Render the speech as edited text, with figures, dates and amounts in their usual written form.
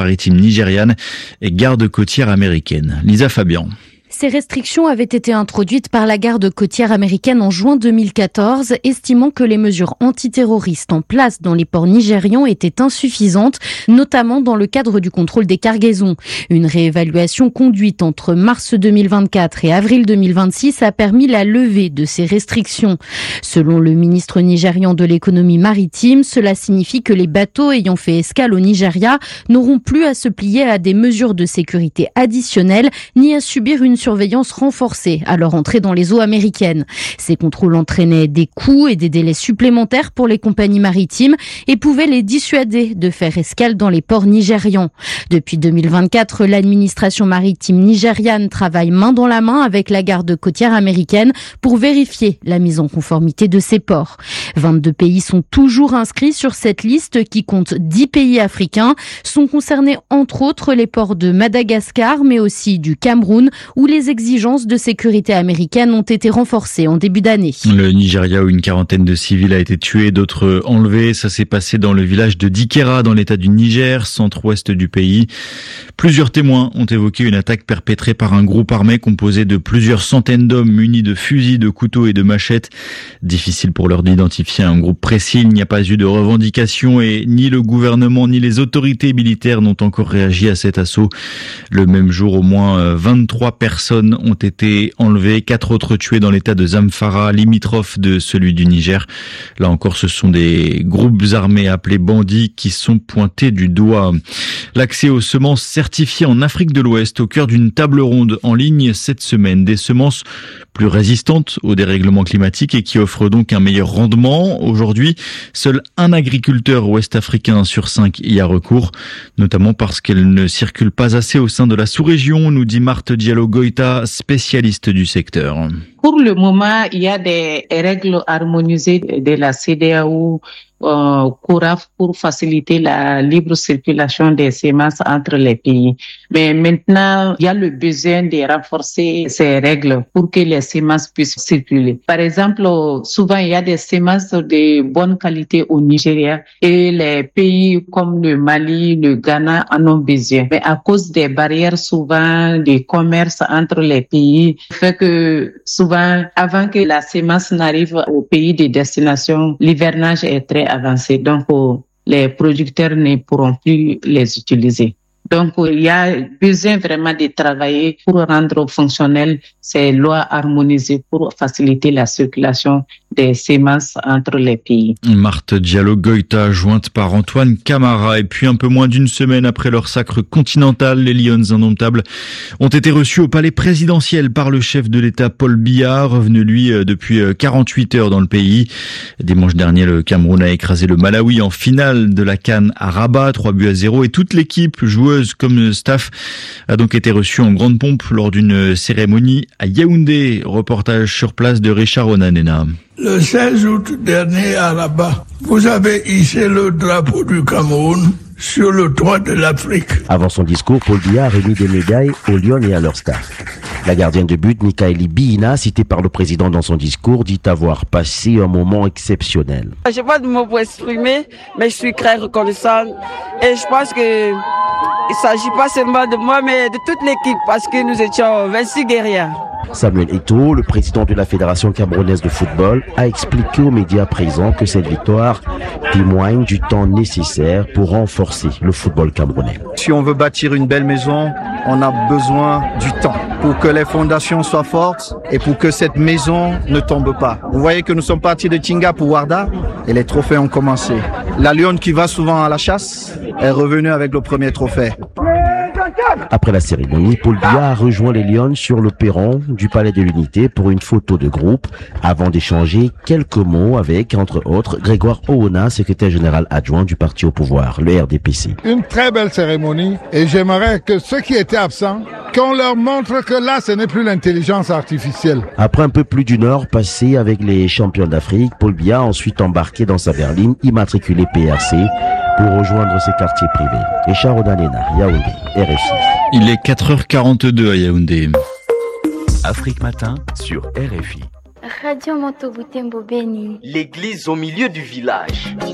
maritime nigériane et garde côtière américaine. Lisa Fabian. Ces restrictions avaient été introduites par la garde côtière américaine en juin 2014, estimant que les mesures antiterroristes en place dans les ports nigérians étaient insuffisantes, notamment dans le cadre du contrôle des cargaisons. Une réévaluation conduite entre mars 2024 et avril 2026 a permis la levée de ces restrictions. Selon le ministre nigérian de l'économie maritime, cela signifie que les bateaux ayant fait escale au Nigeria n'auront plus à se plier à des mesures de sécurité additionnelles, ni à subir une surveillance renforcée à leur entrée dans les eaux américaines. Ces contrôles entraînaient des coûts et des délais supplémentaires pour les compagnies maritimes et pouvaient les dissuader de faire escale dans les ports nigérians. Depuis 2024, l'administration maritime nigériane travaille main dans la main avec la garde côtière américaine pour vérifier la mise en conformité de ces ports. 22 pays sont toujours inscrits sur cette liste qui compte 10 pays africains. Sont concernés entre autres les ports de Madagascar mais aussi du Cameroun où les exigences de sécurité américaines ont été renforcées en début d'année. Le Nigeria où une quarantaine de civils a été tués, d'autres enlevés. Ça s'est passé dans le village de Dikera, dans l'état du Niger, centre-ouest du pays. Plusieurs témoins ont évoqué une attaque perpétrée par un groupe armé composé de plusieurs centaines d'hommes munis de fusils, de couteaux et de machettes. Difficile pour leur d'identifier un groupe précis. Il n'y a pas eu de revendication et ni le gouvernement ni les autorités militaires n'ont encore réagi à cet assaut. Le même jour, au moins 23 personnes ont été enlevées, 4 autres tuées dans l'état de Zamfara, limitrophe de celui du Niger. Là encore, ce sont des groupes armés appelés bandits qui sont pointés du doigt. L'accès aux semences certifiées en Afrique de l'Ouest au cœur d'une table ronde en ligne cette semaine. Des semences plus résistantes au dérèglement climatique et qui offrent donc un meilleur rendement. Aujourd'hui, seul un agriculteur ouest-africain sur 5 y a recours, notamment parce qu'elles ne circulent pas assez au sein de la sous-région, nous dit Marthe Diallo-Goïta, spécialiste du secteur. Pour le moment, il y a des règles harmonisées de la CEDEAO, CORAF pour faciliter la libre circulation des semences entre les pays. Mais maintenant, il y a le besoin de renforcer ces règles pour que les semences puissent circuler. Par exemple, souvent il y a des semences de bonne qualité au Nigeria et les pays comme le Mali, le Ghana en ont besoin. Mais à cause des barrières souvent de commerce entre les pays, fait que souvent, avant que la semence n'arrive au pays de destination, l'hivernage est très avancé. Donc, les producteurs ne pourront plus les utiliser. Donc, il y a besoin vraiment de travailler pour rendre fonctionnelles ces lois harmonisées pour faciliter la circulation des semences entre les pays. Marthe Diallo-Goïta, jointe par Antoine Camara. Et puis un peu moins d'une semaine après leur sacre continental, les Lions indomptables ont été reçus au palais présidentiel par le chef de l'État Paul Biya, revenu lui depuis 48 heures dans le pays. Dimanche dernier, le Cameroun a écrasé le Malawi en finale de la CAN à Rabat, 3-0, et toute l'équipe, joueuse comme staff, a donc été reçue en grande pompe lors d'une cérémonie à Yaoundé. Reportage sur place de Richard Onanena. Le 16 août dernier à Rabat, vous avez hissé le drapeau du Cameroun sur le toit de l'Afrique. Avant son discours, Paul Biya a remis des médailles aux Lions et à leur staff. La gardienne de but, Mikaeli Biina, citée par le président dans son discours, dit avoir passé un moment exceptionnel. Je n'ai pas de mots pour exprimer, mais je suis très reconnaissant. Et je pense que il ne s'agit pas seulement de moi, mais de toute l'équipe, parce que nous étions 26 guerriers. Samuel Eto'o, le président de la Fédération camerounaise de football, a expliqué aux médias présents que cette victoire témoigne du temps nécessaire pour renforcer le football camerounais. Si on veut bâtir une belle maison, on a besoin du temps pour que les fondations soient fortes et pour que cette maison ne tombe pas. Vous voyez que nous sommes partis de Tinga pour Warda et les trophées ont commencé. La lionne qui va souvent à la chasse est revenue avec le premier trophée. Après la cérémonie, Paul Biya a rejoint les Lions sur le perron du Palais de l'Unité pour une photo de groupe avant d'échanger quelques mots avec, entre autres, Grégoire Oona, secrétaire général adjoint du parti au pouvoir, le RDPC. Une très belle cérémonie et j'aimerais que ceux qui étaient absents, qu'on leur montre que là, ce n'est plus l'intelligence artificielle. Après un peu plus d'une heure passée avec les champions d'Afrique, Paul Biya a ensuite embarqué dans sa berline immatriculée PRC pour rejoindre ses quartiers privés. Richard Onanena, Yaoundé, RFI. Il est 4h42 à Yaoundé. Afrique Matin sur RFI. Radio Moto Butembo Beni. L'église au milieu du village.